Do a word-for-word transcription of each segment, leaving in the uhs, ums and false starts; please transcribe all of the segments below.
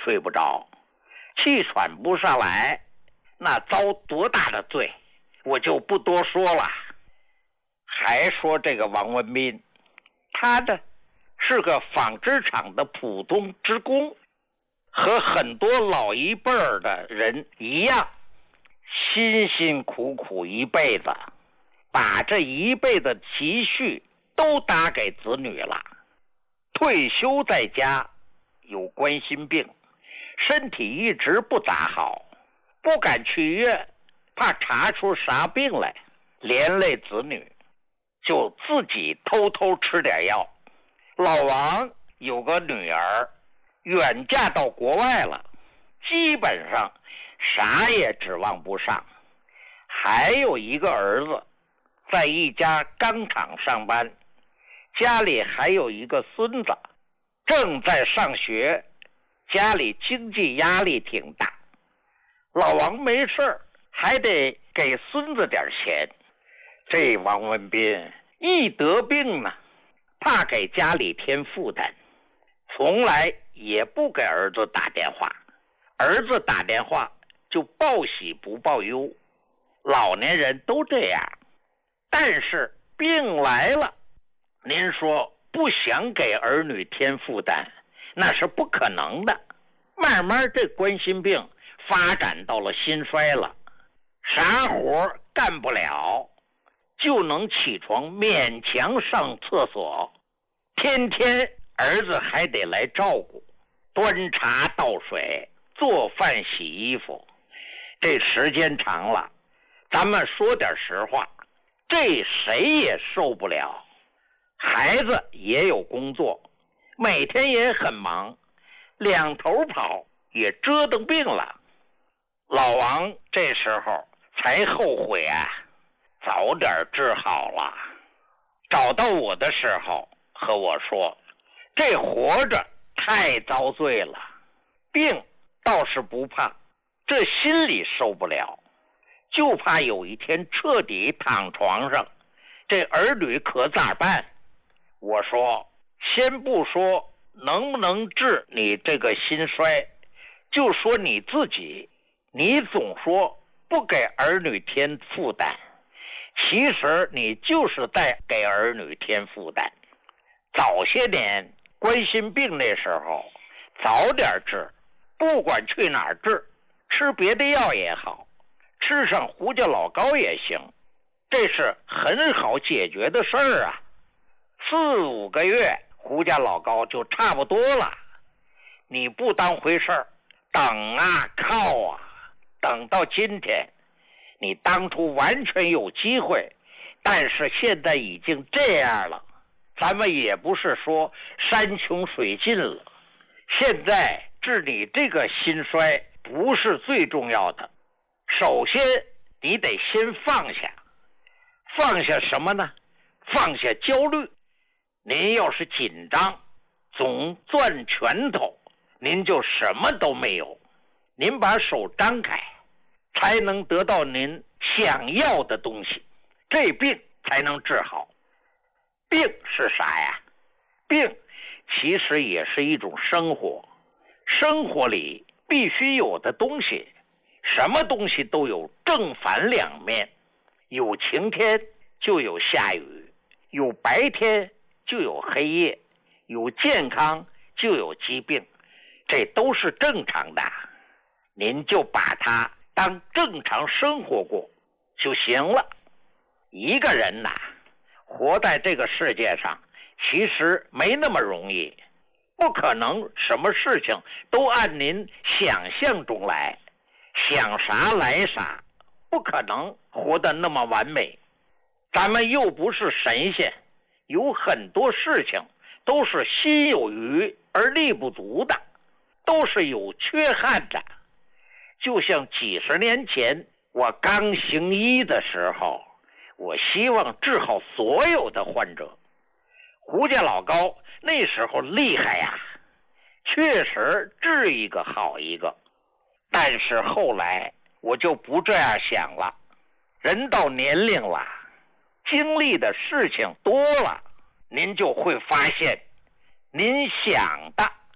睡不着，气喘不上来，那遭多大的罪，我就不多说了。还说这个王文斌，他呢是个纺织厂的普通职工，和很多老一辈儿的人一样，辛辛苦苦一辈子，把这一辈子积蓄都打给子女了。退休在家，有冠心病，身体一直不咋好，不敢去医院，怕查出啥病来，连累子女，就自己偷偷吃点药。老王有个女儿远嫁到国外了，基本上啥也指望不上。还有一个儿子在一家钢厂上班，家里还有一个孙子正在上学，家里经济压力挺大。老王没事还得给孙子点钱。这王文斌一得病呢，怕给家里添负担，从来也不给儿子打电话，儿子打电话就报喜不报忧，老年人都这样。但是病来了，您说不想给儿女添负担，那是不可能的。慢慢这冠心病发展到了心衰了，啥活干不了，就能起床勉强上厕所，天天儿子还得来照顾，端茶倒水，做饭洗衣服。这时间长了，咱们说点实话，这谁也受不了。孩子也有工作，每天也很忙，两头跑，也折腾病了。老王这时候才后悔啊，早点治好了。找到我的时候和我说，这活着太遭罪了，病倒是不怕，这心里受不了，就怕有一天彻底躺床上，这儿女可咋办？我说，先不说能不能治你这个心衰，就说你自己，你总说不给儿女添负担，其实你就是在给儿女添负担。早些年冠心病那时候早点治，不管去哪儿治，吃别的药也好，吃上胡椒老膏也行，这是很好解决的事儿啊。四五个月胡椒老膏就差不多了，你不当回事儿，等啊靠啊，等到今天，你当初完全有机会，但是现在已经这样了，咱们也不是说山穷水尽了。现在治你这个心衰不是最重要的，首先你得先放下。放下什么呢？放下焦虑。您要是紧张，总攥拳头，您就什么都没有。您把手张开，才能得到您想要的东西，这病才能治好。病是啥呀？病其实也是一种生活，生活里必须有的东西，什么东西都有正反两面，有晴天就有下雨，有白天就有黑夜，有健康就有疾病，这都是正常的。您就把它当正常生活过就行了。一个人呐，活在这个世界上其实没那么容易，不可能什么事情都按您想象中来，想啥来啥，不可能活得那么完美。咱们又不是神仙，有很多事情都是心有余而力不足的，都是有缺憾的。就像几十年前我刚行医的时候，我希望治好所有的患者。胡家老高那时候厉害呀，确实治一个好一个。但是后来我就不这样想了，人到年龄了，经历的事情多了，您就会发现您想的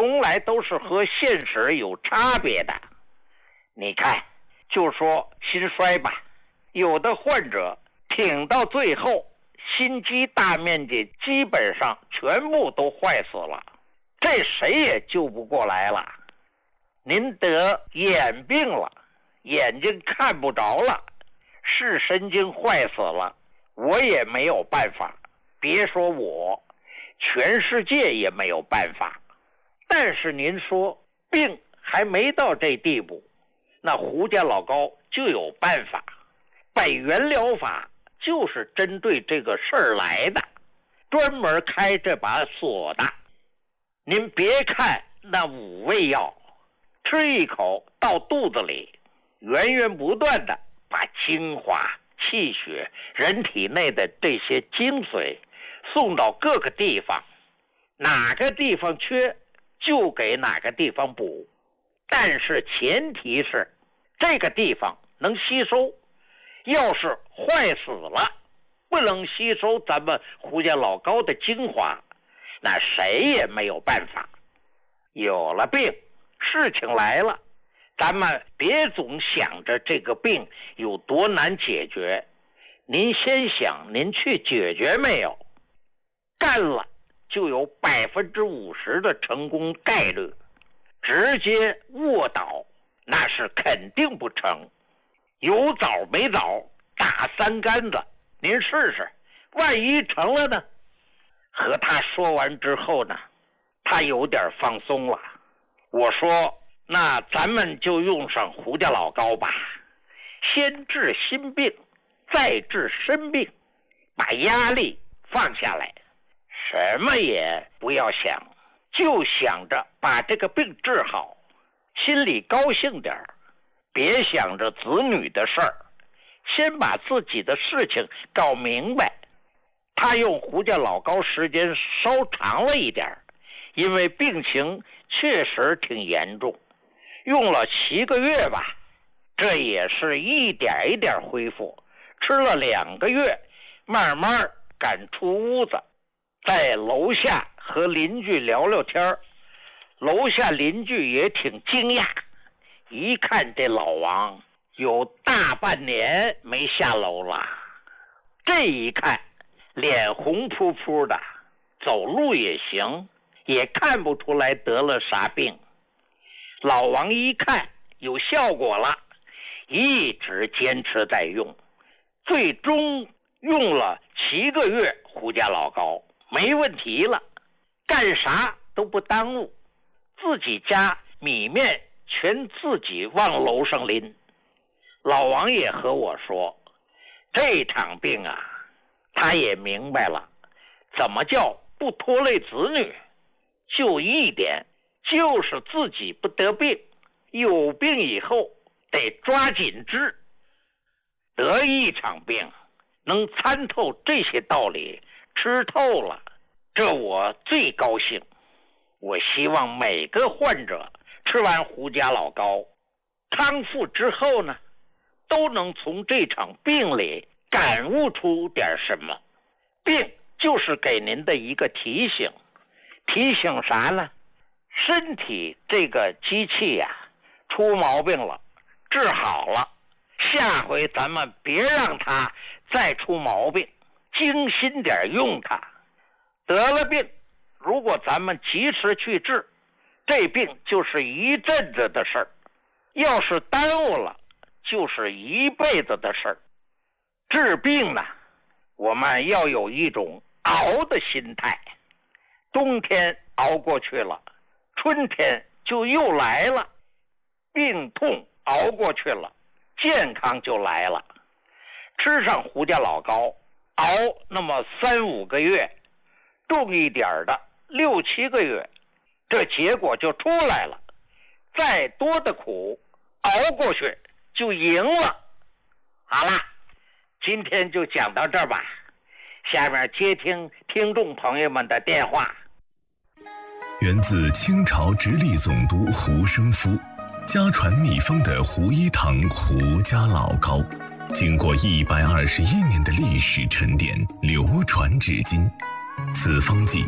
从来都是和现实有差别的。你看，就说心衰吧，有的患者挺到最后，心肌大面积基本上全部都坏死了，这谁也救不过来了。您得眼病了，眼睛看不着了，视神经坏死了，我也没有办法，别说我，全世界也没有办法。但是您说病还没到这地步，那胡家老高就有办法。百元疗法就是针对这个事儿来的，专门开这把锁的。您别看那五味药，吃一口到肚子里，源源不断的把精华、气血、人体内的这些精髓送到各个地方，哪个地方缺就给哪个地方补，但是前提是这个地方能吸收。要是坏死了，不能吸收咱们胡家老高的精华，那谁也没有办法。有了病，事情来了，咱们别总想着这个病有多难解决，您先想您去解决没有，干了就有百分之五十的成功概率，直接卧倒那是肯定不成。有枣没枣，打三竿子，您试试，万一成了呢？和他说完之后呢，他有点放松了。我说，那咱们就用上胡家老高吧，先治心病，再治身病，把压力放下来，什么也不要想，就想着把这个病治好，心里高兴点儿，别想着子女的事儿，先把自己的事情搞明白。他用胡家老高时间稍长了一点，因为病情确实挺严重，用了七个月吧，这也是一点一点恢复，吃了两个月，慢慢敢出屋子，在楼下和邻居聊聊天，楼下邻居也挺惊讶，一看这老王有大半年没下楼了，这一看脸红扑扑的，走路也行，也看不出来得了啥病。老王一看有效果了，一直坚持在用，最终用了七个月胡家老高，没问题了，干啥都不耽误，自己家米面全自己往楼上拎。老王也和我说，这场病啊，他也明白了，怎么叫不拖累子女，就一点，就是自己不得病，有病以后得抓紧治。得一场病能参透这些道理，吃透了，这我最高兴。我希望每个患者吃完胡家老高康复之后呢，都能从这场病里感悟出点什么。病就是给您的一个提醒，提醒啥呢？身体这个机器呀、啊，出毛病了，治好了，下回咱们别让它再出毛病，精心点用它。得了病，如果咱们及时去治，这病就是一阵子的事儿，要是耽误了，就是一辈子的事儿。治病呢，我们要有一种熬的心态，冬天熬过去了，春天就又来了，病痛熬过去了，健康就来了。吃上胡家老高，熬那么三五个月，重一点的六七个月，这结果就出来了。再多的苦熬过去就赢了。好了，今天就讲到这儿吧，下面接听听众朋友们的电话。 源自清朝直隶总督胡生夫，家传秘方的胡一堂胡家老高，经过一百二十一年的历史沉淀，流传至今。此方剂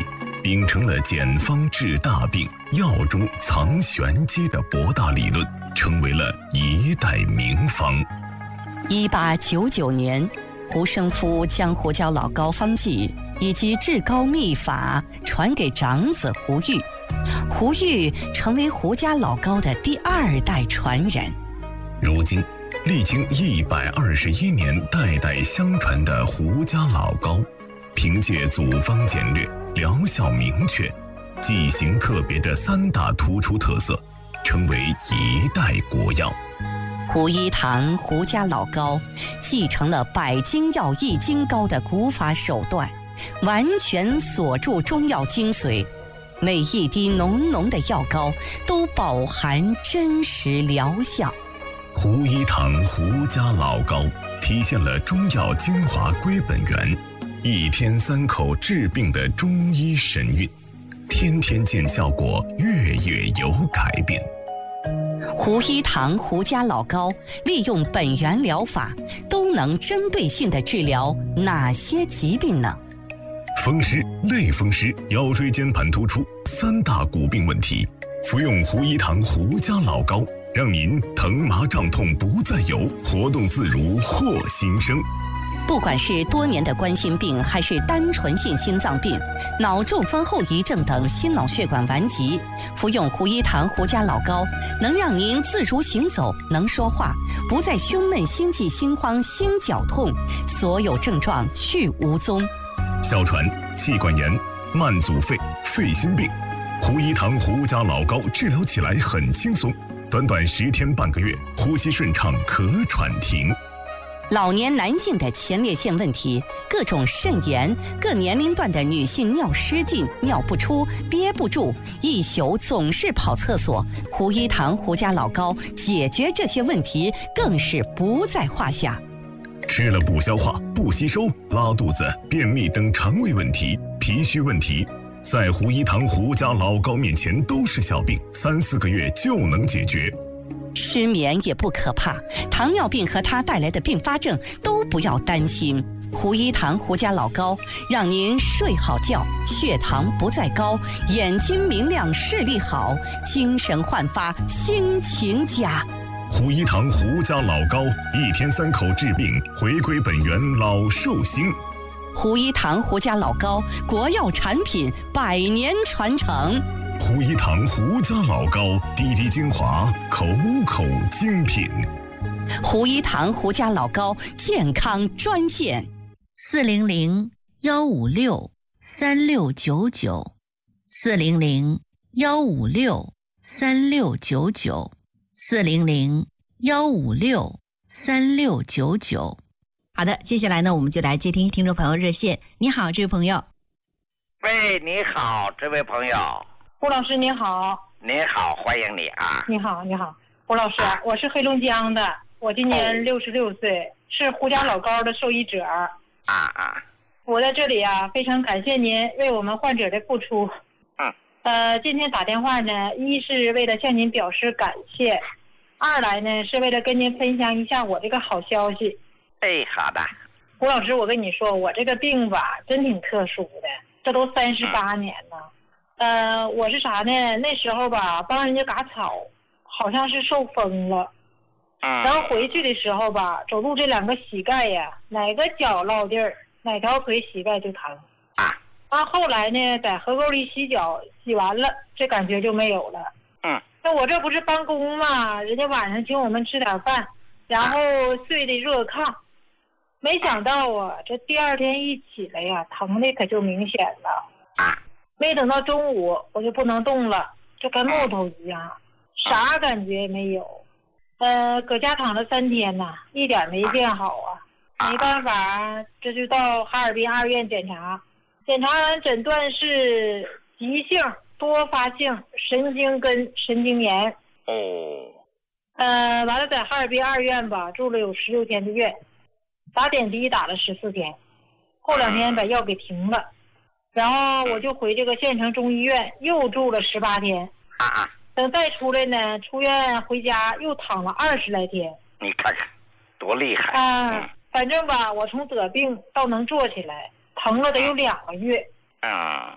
秉承了简方治大病、药中藏玄机的博大理论，成为了一代名方。 一八九九年，胡生夫将胡椒老膏方剂以及制膏秘法传给长子胡玉，胡玉成为胡家老膏的第二代传人。 如今，历经一百二十一年代代相传的胡家老膏，凭借组方简略、疗效明确、剂型特别的三大突出特色，成为一代国药。 胡一堂胡家老膏继承了百金药益精膏的古法手段，完全锁住中药精髓，每一滴浓浓的药膏都饱含真实疗效。 胡一堂胡家老膏体现了中药精华归本源，一天三口治病的中医神韵，天天见效果，月月有改变。 胡一堂胡家老膏利用本源疗法，都能针对性地治疗哪些疾病呢？ 风湿、类风湿、腰椎间盘突出三大骨病问题，服用胡一堂胡家老膏，让您疼麻胀痛不再有，活动自如获新生。 不管是多年的冠心病，还是单纯性心脏病、脑中风后遗症等心脑血管顽疾，服用胡一堂胡家老膏，能让您自如行走，能说话，不再胸闷、心悸、心慌、心绞痛，所有症状去无踪。 哮喘、气管炎、慢阻肺、肺心病，胡一堂胡家老膏治疗起来很轻松，短短十天半个月，呼吸顺畅，咳喘停。 老年男性的前列腺问题，各种肾炎，各年龄段的女性尿失禁、尿不出、憋不住，一宿总是跑厕所，胡一堂胡家老膏解决这些问题更是不在话下。 吃了不消化、不吸收、拉肚子、便秘等肠胃问题、脾虚问题，在胡一堂胡家老膏面前都是小病，三四个月就能解决。 失眠也不可怕，糖尿病和它带来的并发症都不要担心。胡一堂胡家老膏让您睡好觉，血糖不再高，眼睛明亮，视力好，精神焕发，心情佳。 胡一堂胡家老膏，一天三口治病，回归本源，老寿星。 胡一堂胡家老膏，国药产品，百年传承。 胡一堂胡家老膏，滴滴精华，口口精品。 胡一堂胡家老膏健康专线： 四零零幺五六三六九九，四零零幺五六三六九九，四零零幺五六三六九九。好的，接下来呢，我们就来接听听众朋友热线。你好，这位朋友。 喂，你好，这位朋友。 胡老师你好。 你好，欢迎你啊。 你好，你好，胡老师，啊、我是黑龙江的，我今年六十六岁，是胡家老膏的受益者。 啊啊。 我在这里啊，非常感谢您为我们患者的付出。 嗯。 呃，今天打电话呢，一是为了向您表示感谢，二来呢是为了跟您分享一下我这个好消息。 哎，好的。 胡老师，我跟你说，我这个病吧，真挺特殊的，这都三十八年了。嗯呃，我是啥呢？那时候吧，帮人家割草，好像是受风了。 嗯。 然后回去的时候吧，走路这两个膝盖呀，哪个脚落地儿，哪条腿膝盖就疼。 啊。 完后来呢，在河沟里洗脚，洗完了，这感觉就没有了。 嗯。 那我这不是办公嘛，人家晚上请我们吃点饭，然后睡的热炕，没想到啊，这第二天一起来呀，疼的可就明显了。 啊。 没等到中午，我就不能动了，就跟木头一样，啥感觉也没有。呃，搁家躺了三天呐，一点没变好啊。没办法，这就到哈尔滨二院检查，检查完诊断是急性多发性神经根神经炎。 哦。 呃，完了在哈尔滨二院吧，住了有十六天的院，打点滴打了十四天，后两天把药给停了。然后我就回这个县城中医院，又住了十八天。 啊啊！ 等再出来呢，出院回家又躺了二十来天。 你看看，多厉害！ 啊、嗯，反正吧，我从得病到能坐起来，疼了得有两个月。 啊、嗯。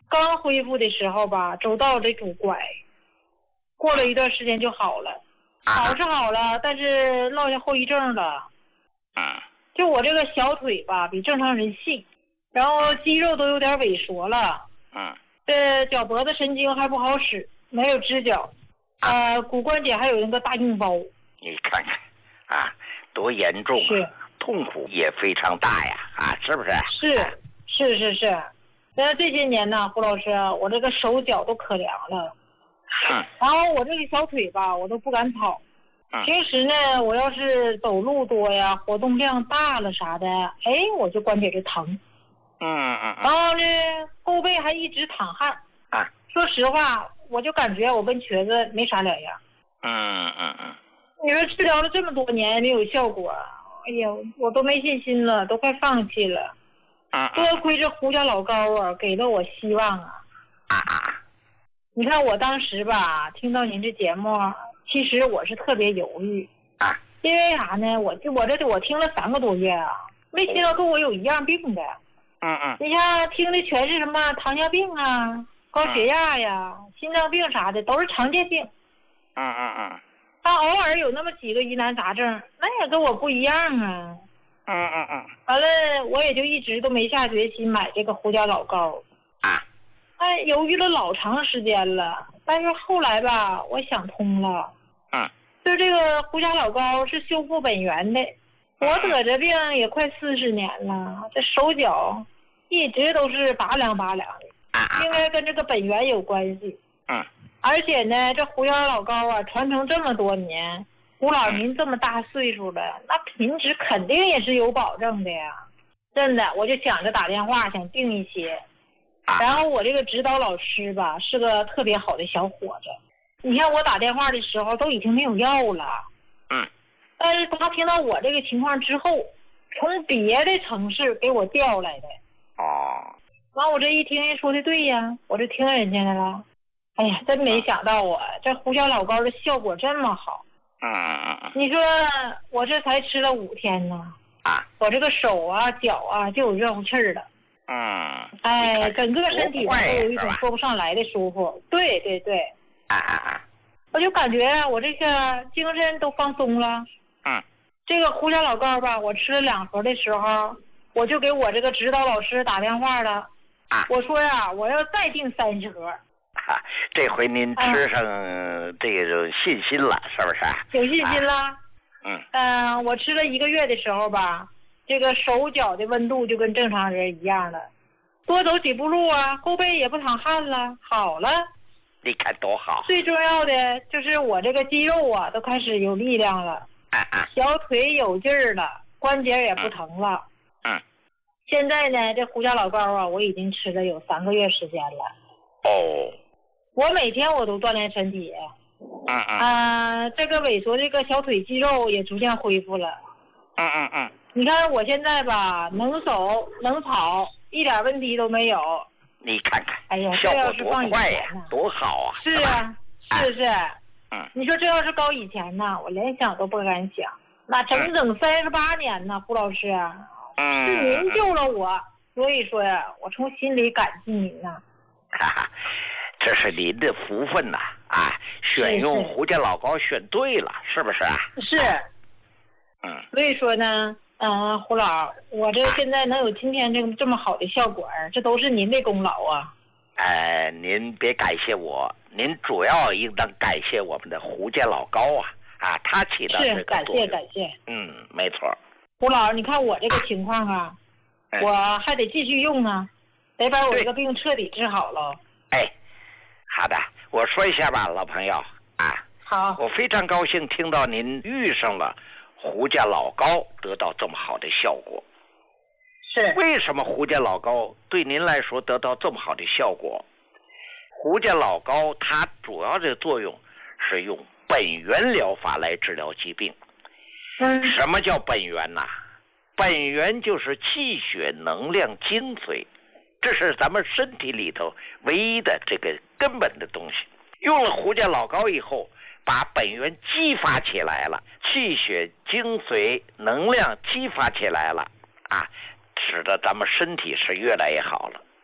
刚恢复的时候吧，走道得拄拐，过了一段时间就好了。好是好了，但是落下后遗症了。 嗯， 就我这个小腿吧，比正常人细，然后肌肉都有点萎缩了。 嗯， 这脚脖子神经还不好使，没有支脚，呃，骨关节还有那个大硬包。 你看看，啊，多严重啊！ 是， 痛苦也非常大呀，啊，是不是？ 是，是是是。那这些年呢，胡老师，我这个手脚都可凉了。 嗯。 然后我这个小腿吧，我都不敢跑。 嗯。 平时呢，我要是走路多呀，活动量大了啥的，哎，我就关节就疼。 嗯嗯嗯。 然后呢，后背还一直淌汗。 啊。 说实话，我就感觉我跟瘸子没啥两样。 嗯嗯嗯。 你说治疗了这么多年没有效果，哎呀，我都没信心了，都快放弃了。 嗯。 多亏这胡家老高啊，给了我希望啊。 啊啊。 你看我当时吧，听到您这节目，其实我是特别犹豫啊， 因为啥呢？我我这我听了三个多月啊，没听到跟我有一样病的。 嗯嗯。 你像听的全是什么糖尿病啊、高血压呀、嗯、心脏病啥的，都是常见病。 嗯嗯嗯。 他偶尔有那么几个疑难杂症，那也跟我不一样啊。 嗯嗯嗯。 完了，我也就一直都没下决心买这个胡家老膏。 啊。 哎，犹豫了老长时间了，但是后来吧，我想通了。 嗯。 就这个胡家老膏是修复本源的。我得这病也快四十年了，这手脚一直都是拔凉拔凉的，应该跟这个本源有关系。 嗯。 而且呢，这胡家老膏啊，传承这么多年，胡老您这么大岁数了，那品质肯定也是有保证的呀。真的，我就想着打电话想订一些。然后我这个指导老师吧，是个特别好的小伙子。你看我打电话的时候都已经没有药了。 嗯。 但是他听到我这个情况之后，从别的城市给我调来的。 哦。 完我这一听人说的对呀，我就听人家的了。哎呀，真没想到啊，这胡椒老膏的效果这么好。 嗯嗯嗯。 你说我这才吃了五天呢。 啊。 我这个手啊脚啊就有热乎气儿了。 嗯。 哎，整个身体都有一种说不上来的舒服。对对对。 啊啊啊！ 我就感觉我这个精神都放松了。 嗯。 这个胡椒老膏吧，我吃了两盒的时候，我就给我这个指导老师打电话了。 啊。 我说呀，我要再订三十盒。 啊，这回您吃上这种信心了，是不是？ 有信心了。 嗯。 嗯、呃，我吃了一个月的时候吧，这个手脚的温度就跟正常人一样了，多走几步路啊，后背也不淌汗了，好了。 你看多好。 最重要的就是我这个肌肉啊，都开始有力量了。 啊啊。 小腿有劲儿了，关节也不疼了。 嗯。嗯。 现在呢，这胡椒老膏啊，我已经吃了有三个月时间了。 哦。 我每天我都锻炼身体。 嗯嗯。 啊，这个萎缩这个小腿肌肉也逐渐恢复了。 嗯嗯嗯。 你看我现在吧，能走能跑，一点问题都没有。 你看看， 哎呀， 效果多快呀， 呀， 多好啊！ 是啊，是是。 嗯。 你说这要是高以前呢，我连想都不敢想。那整整三十八年呢，胡老师。 嗯。 是您救了我，所以说呀，我从心里感激您呐。 哈哈，这是您的福分呐！啊，选用胡家老膏选对了，是不是啊？ 是。 嗯。 所以说呢。嗯、呃，胡老，我这现在能有今天这个这么好的效果，这都是您的功劳啊！ 呃，您别感谢我，您主要应当感谢我们的胡家老高啊！啊，他起到这个是感谢感谢。 嗯，没错。 胡老，你看我这个情况啊， 哎、 我还得继续用啊，得把我这个病彻底治好了。 哎，好的，我说一下吧，老朋友啊。 好。 我非常高兴听到您遇上了胡家老膏得到这么好的效果。 是。 为什么胡家老膏对您来说得到这么好的效果？胡家老膏它主要的作用是用本源疗法来治疗疾病。 嗯。 什么叫本源呐、啊？本源就是气血能量精髓，这是咱们身体里头唯一的这个根本的东西。用了胡家老膏以后，把本源激发起来了，气血精髓能量激发起来了啊，使得咱们身体是越来越好了。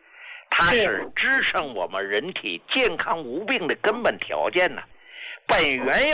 它是支撑我们人体健康无病的根本条件呢。本源